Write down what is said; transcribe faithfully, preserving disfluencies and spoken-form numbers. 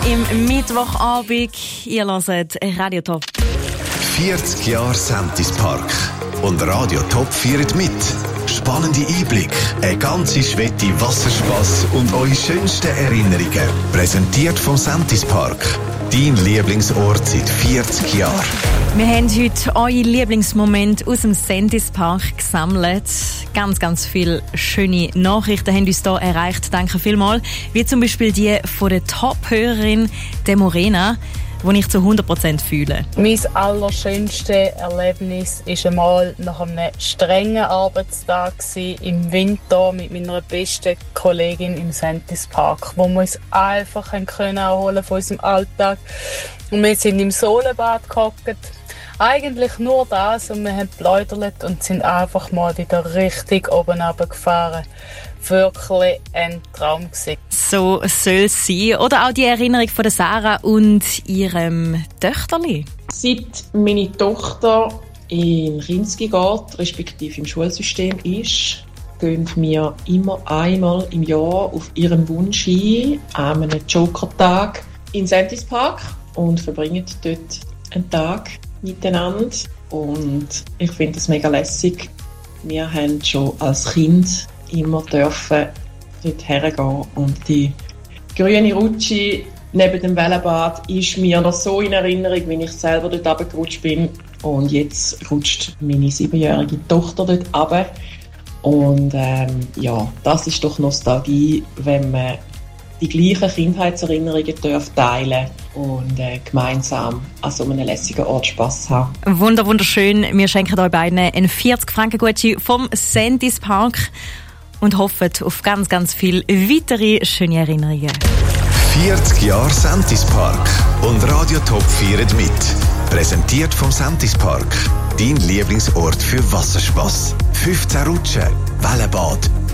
im Mittwochabend. Ihr hört Radio Top. vierzig Jahre Sentis Park. Und Radio Top feiert mit. Spannende Einblicke, eine ganze Schwette Wasserspass und eure schönsten Erinnerungen. Präsentiert vom Sentis Park. Dein Lieblingsort seit vierzig Jahren. Wir haben heute eure Lieblingsmomente aus dem Sentis Park gesammelt. Ganz, ganz viele schöne Nachrichten haben uns hier erreicht. Danke vielmals. Wie zum Beispiel die von der Top-Hörerin, der Morena, die ich zu hundert Prozent fühle. Mein allerschönstes Erlebnis war einmal nach einem strengen Arbeitstag im Winter mit meiner besten Kollegin im Sentis Park, wo wir uns einfach können erholen von unserem Alltag. Und wir sind im Sohlenbad gehockt. Eigentlich nur das und wir haben geläutert und sind einfach mal wieder richtig oben runtergefahren. Wirklich ein Traum gewesen. So soll es sein. Oder auch die Erinnerung von der Sarah und ihrem Töchterli. Seit meine Tochter in Rinski geht, respektive im Schulsystem ist, gehen wir immer einmal im Jahr auf ihren Wunsch hin, an einem Joker-Tag in Sentis Park und verbringen dort einen Tag miteinander. Und ich finde das mega lässig. Wir haben schon als Kind immer dürfen dort hergehen und die grüne Rutsche neben dem Wellenbad ist mir noch so in Erinnerung, wenn ich selber dort runtergerutscht bin. Und jetzt rutscht meine siebenjährige Tochter dort runter. Und ähm, ja, das ist doch Nostalgie, wenn man die gleichen Kindheitserinnerungen darf teilen und äh, gemeinsam an so einem lässigen Ort Spass haben. Wunder, wunderschön. Wir schenken euch beiden einen vierzig Franken Gutschein vom Sentis Park und hoffen auf ganz, ganz viele weitere schöne Erinnerungen. vierzig Jahre Sentis Park und Radio Top feiert mit. Präsentiert vom Sentis Park. Dein Lieblingsort für Wasserspass. fünfzehn Rutschen, Wellenbad,